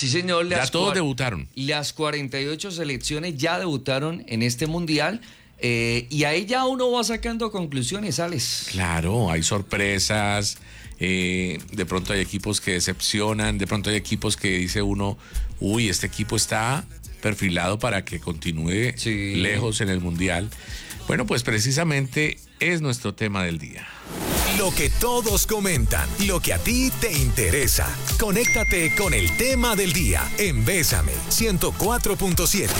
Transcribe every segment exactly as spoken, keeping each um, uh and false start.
Sí, señor. Ya todos debutaron. Las cuarenta y ocho selecciones ya debutaron en este mundial. Eh, y ahí ya uno va sacando conclusiones, Alex. Claro, hay sorpresas, eh, de pronto hay equipos que decepcionan, de pronto hay equipos que dice uno, uy, este equipo está perfilado para que continúe sí. lejos en el Mundial. Bueno, pues precisamente es nuestro tema del día. Lo que todos comentan, lo que a ti te interesa. Conéctate con el tema del día en Bésame ciento cuatro punto siete.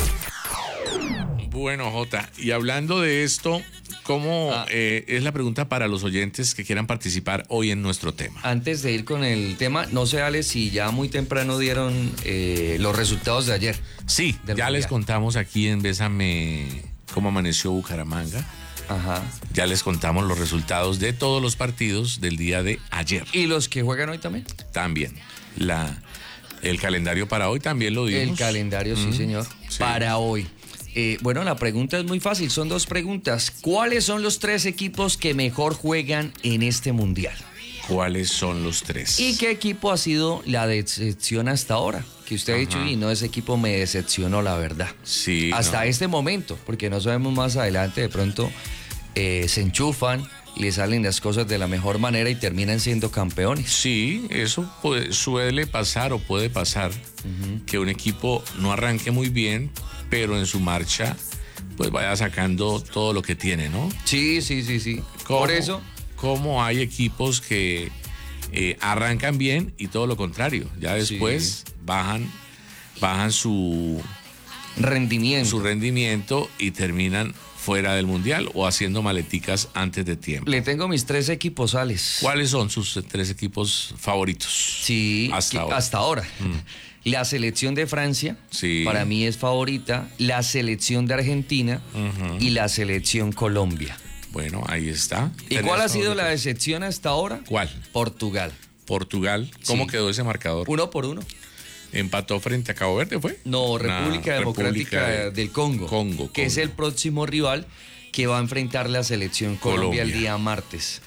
Bueno, Jota, y hablando de esto, ¿cómo ah. eh, es la pregunta para los oyentes que quieran participar hoy en nuestro tema? Antes de ir con el tema, no sé, Alex, si ya muy temprano dieron eh, los resultados de ayer. Sí, ya mundial. Les contamos aquí en Bésame cómo amaneció Bucaramanga. Ajá. Ya les contamos los resultados de todos los partidos del día de ayer. ¿Y los que juegan hoy también? También. La, el calendario para hoy también lo dimos. El calendario, mm, sí, señor. Sí. Para hoy. Eh, bueno, la pregunta es muy fácil, son dos preguntas. ¿Cuáles son los tres equipos que mejor juegan en este mundial? ¿Cuáles son los tres? ¿Y qué equipo ha sido la decepción hasta ahora? Que usted Ajá. ha dicho, y no, ese equipo me decepcionó, la verdad. Sí. Hasta no. este momento, porque no sabemos más adelante, de pronto eh, se enchufan, le salen las cosas de la mejor manera y terminan siendo campeones. Sí, eso puede, suele pasar o puede pasar, uh-huh. que un equipo no arranque muy bien, pero en su marcha pues vaya sacando todo lo que tiene, ¿no? Sí, sí, sí, sí. Por eso. Como hay equipos que eh, arrancan bien y todo lo contrario, ya después sí. bajan, bajan su rendimiento. su rendimiento y terminan fuera del mundial o haciendo maleticas antes de tiempo. Le tengo mis tres equipos, Alex. ¿Cuáles son sus tres equipos favoritos? Sí, hasta ahora. Hasta ahora. Mm. La selección de Francia, sí. para mí es favorita, la selección de Argentina uh-huh. y la selección Colombia. Bueno, ahí está. ¿Y cuál ha sido la decepción hasta ahora? ¿Cuál? Portugal. Portugal, ¿cómo sí. quedó ese marcador? Uno por uno. ¿Empató frente a Cabo Verde, fue? No, República nah, Democrática República de, del Congo. Congo. Que Congo. es el próximo rival que va a enfrentar la selección Colombia, Colombia el día martes.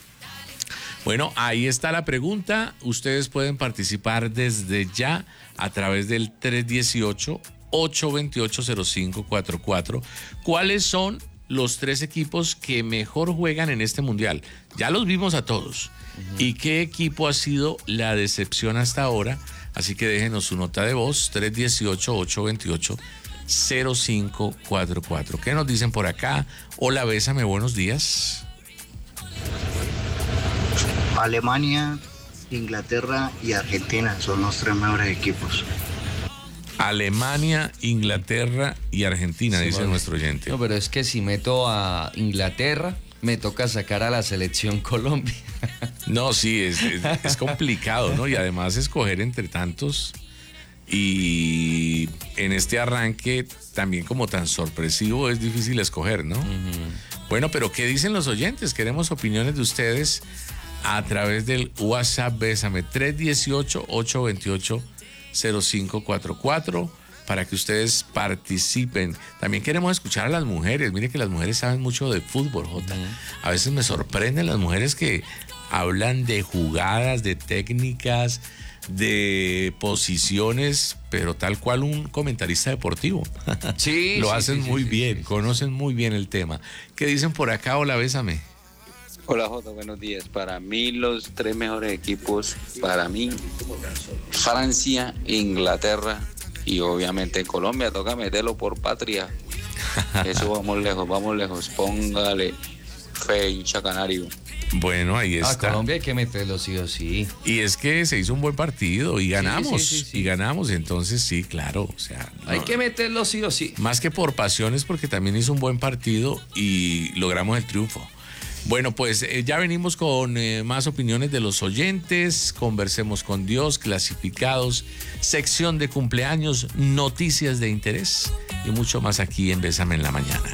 Bueno, ahí está la pregunta. Ustedes pueden participar desde ya a través del tres uno ocho, ocho dos ocho, cero cinco cuatro cuatro. ¿Cuáles son los tres equipos que mejor juegan en este mundial? Ya los vimos a todos. Uh-huh. ¿Y qué equipo ha sido la decepción hasta ahora? Así que déjenos su nota de voz, tres uno ocho, ocho dos ocho, cero cinco cuatro cuatro. ¿Qué nos dicen por acá? Hola, Bésame, buenos días. Alemania, Inglaterra y Argentina son los tres mejores equipos. Alemania, Inglaterra y Argentina, sí, dice vale. nuestro oyente. No, pero es que si meto a Inglaterra, me toca sacar a la selección Colombia. No, sí, es, es, es complicado, ¿no? Y además escoger entre tantos. Y en este arranque también como tan sorpresivo es difícil escoger, ¿no? Uh-huh. Bueno, pero ¿qué dicen los oyentes? Queremos opiniones de ustedes a través del WhatsApp Bésame tres uno ocho, ocho dos ocho, cero cinco cuatro cuatro para que ustedes participen. También queremos escuchar a las mujeres. Mire que las mujeres saben mucho de fútbol, Jota. Uh-huh. A veces me sorprenden las mujeres que hablan de jugadas, de técnicas, de posiciones, pero tal cual un comentarista deportivo. Sí, lo sí, hacen sí, muy sí, bien, sí, sí. conocen muy bien el tema. ¿Qué dicen por acá? Hola, Bésame. Hola, Jota, buenos días. Para mí los tres mejores equipos, para mí, Francia, Inglaterra y obviamente Colombia. Toca meterlo por patria. Eso vamos lejos, vamos lejos. Póngale fe, hincha canario. Bueno, ahí está. A Colombia hay que meterlo sí o sí. Y es que se hizo un buen partido y ganamos. Sí, sí, sí, sí. Y ganamos, entonces sí, claro. O sea, no, hay que meterlo sí o sí. Más que por pasiones, porque también hizo un buen partido y logramos el triunfo. Bueno, pues eh, ya venimos con eh, más opiniones de los oyentes. Conversemos con Dios, clasificados, sección de cumpleaños, noticias de interés y mucho más aquí en Bésame en la Mañana.